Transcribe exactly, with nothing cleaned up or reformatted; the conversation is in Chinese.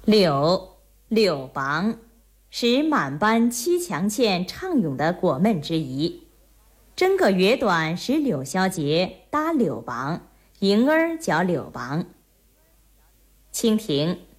柳，柳榜，是满班七强欠畅咏的果闷之一。真个乐短是柳萧节搭柳榜，迎儿叫柳榜。蜻蜓，